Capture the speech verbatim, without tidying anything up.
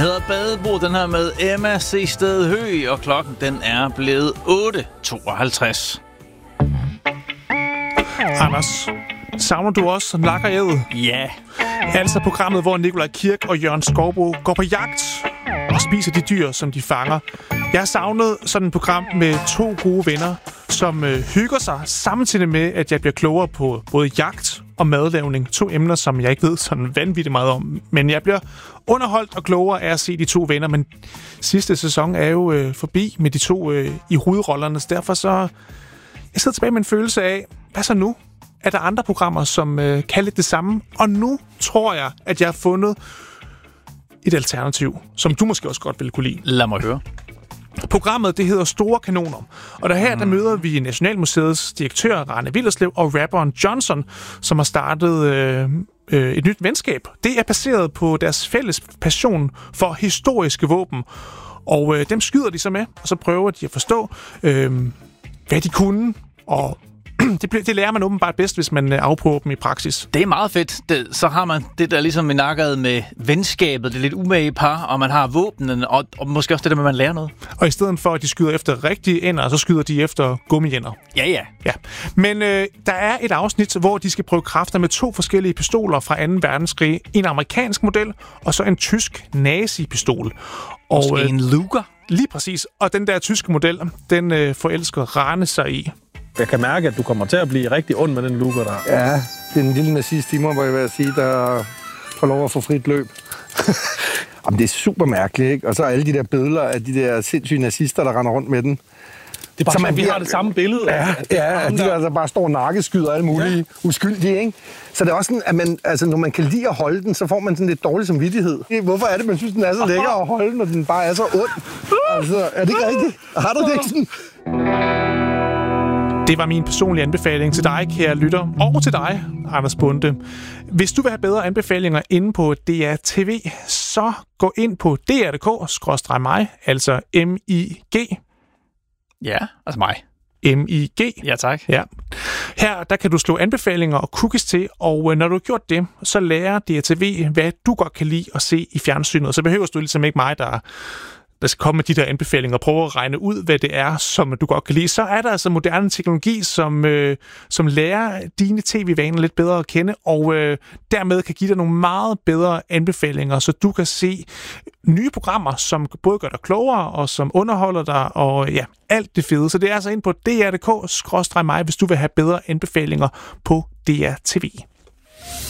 Hedder Badebro, den her med Emma C. Sted Høg, og klokken den er blevet otte tooghalvtreds. Anders, savner du også Nak og Æd? Ja. Altså programmet, hvor Nikolaj Kirk og Jørgen Skovbo går på jagt og spiser de dyr, som de fanger. Jeg har savnet sådan et program med to gode venner, som øh, hygger sig, samtidig med, at jeg bliver klogere på både jagt og madlavning. To emner, som jeg ikke ved sådan vanvittigt meget om. Men jeg bliver underholdt og klogere af at se de to venner. Men sidste sæson er jo øh, forbi med de to øh, i hovedrollerne. Så derfor så... Jeg sidder tilbage med en følelse af, hvad så nu? Er der andre programmer, som øh, kan lidt det samme? Og nu tror jeg, at jeg har fundet et alternativ, som du måske også godt ville kunne lide. Lad mig høre. Programmet, det hedder Store Kanoner. Og der her, der møder vi Nationalmuseets direktør, Rane Willerslev, og rapperen Johnson, som har startet øh, øh, et nyt venskab. Det er baseret på deres fælles passion for historiske våben. Og øh, dem skyder de så med, og så prøver de at forstå, øh, hvad de kunne, og det, det lærer man åbenbart bedst, hvis man afprøver dem i praksis. Det er meget fedt. Det, så har man det der ligesom i nakket med venskabet, det lidt umage par, og man har våbnen, og, og måske også det der med, at man lærer noget. Og i stedet for, at de skyder efter rigtige ender, så skyder de efter gummiænder. Ja, ja. ja. Men øh, der er et afsnit, hvor de skal prøve kræfter med to forskellige pistoler fra anden verdenskrig. En amerikansk model, og så en tysk nazi-pistol. Og måske øh, en Luger? Lige præcis. Og den der tyske model, den øh, forelsker Rane sig i. Jeg kan mærke, at du kommer til at blive rigtig ond med den Luger der. Ja, det er en lille nazist i mig, hvor jeg vil sige, der får lov at få frit løb. Jamen, det er super mærkeligt, ikke? Og så alle de der billeder af de der sindssyge nazister, der render rundt med den. Det er bare, som vi har det samme billede. Ja, ja, de der, der bare står nakkeskyder og alle mulige ja. uskyldige, ikke? Så det er også sådan, at man, altså, når man kan lide at holde den, så får man sådan lidt dårlig samvittighed. Hvorfor er det, man synes, den er så lækker at holde, når den bare er så ond? Altså, er det ikke rigtigt? Har du det ikke sådan? Det var min personlige anbefaling til dig, kære lytter, og til dig, Anders Bonde. Hvis du vil have bedre anbefalinger inde på D R T V, så gå ind på d r punktum d k skråstreg mig, altså M I G. Ja, altså mig. M I G. Ja, tak. Ja. Her der kan du slå anbefalinger og cookies til, og når du har gjort det, så lærer D R T V, hvad du godt kan lide at se i fjernsynet. Så behøver du ligesom ikke mig, der... der skal komme med de der anbefalinger og prøve at regne ud, hvad det er, som du godt kan lide. Så er der altså moderne teknologi, som, øh, som lærer dine tv-vaner lidt bedre at kende, og øh, dermed kan give dig nogle meget bedre anbefalinger, så du kan se nye programmer, som både gør dig klogere, og som underholder dig, og ja, alt det fede. Så det er altså ind på d r punktum d k skråstreg mig, hvis du vil have bedre anbefalinger på D R T V.